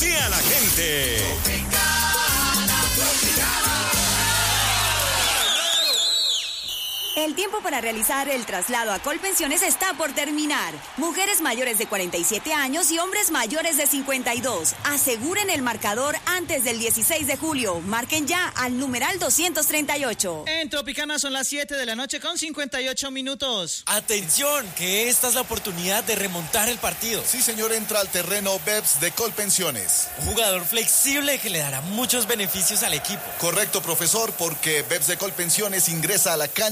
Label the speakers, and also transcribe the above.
Speaker 1: decía la gente.
Speaker 2: El tiempo para realizar el traslado a Colpensiones está por terminar. Mujeres mayores de 47 años y hombres mayores de 52. Aseguren el marcador antes del 16 de julio. Marquen ya al numeral 238.
Speaker 3: En Tropicana son las 7 de la noche con 58 minutos.
Speaker 4: Atención, que esta es la oportunidad de remontar el partido.
Speaker 5: Sí, señor, entra al terreno BEPS de Colpensiones.
Speaker 4: Un jugador flexible que le dará muchos beneficios al equipo.
Speaker 5: Correcto, profesor, porque BEPS de Colpensiones ingresa a la cancha